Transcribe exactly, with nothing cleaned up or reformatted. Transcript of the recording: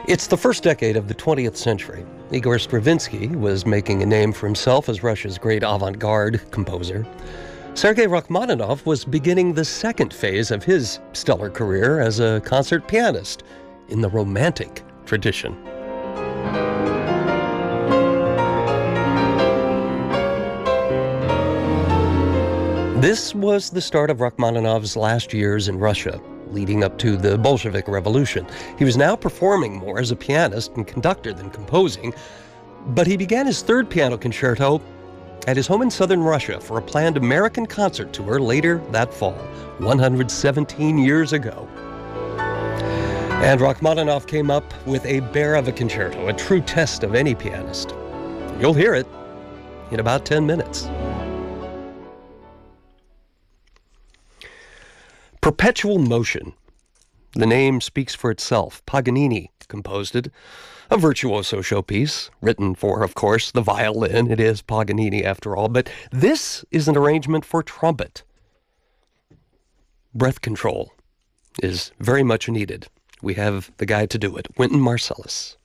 It's the first decade of the twentieth century. Igor Stravinsky was making a name for himself as Russia's great avant-garde composer. Sergei Rachmaninoff was beginning the second phase of his stellar career as a concert pianist in the Romantic tradition. This was the start of Rachmaninoff's last years in Russia, leading up to the Bolshevik Revolution. He was now performing more as a pianist and conductor than composing, but he began his third piano concerto at his home in southern Russia for a planned American concert tour later that fall, one hundred seventeen years ago. And Rachmaninoff came up with a bear of a concerto, a true test of any pianist. You'll hear it in about ten minutes. Perpetual Motion. The name speaks for itself. Paganini composed it, a virtuoso showpiece, written for, of course, the violin. It is Paganini, after all, but this is an arrangement for trumpet. Breath control is very much needed. We have the guy to do it, Wynton Marsalis.